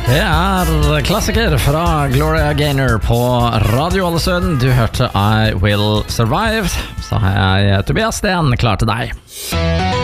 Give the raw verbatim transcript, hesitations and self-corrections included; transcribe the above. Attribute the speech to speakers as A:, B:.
A: Det er klassiker fra Gloria Gaynor på Radio Ålesund. Du hørte I Will Survive. Så har jeg Tobias Sten klar til deg.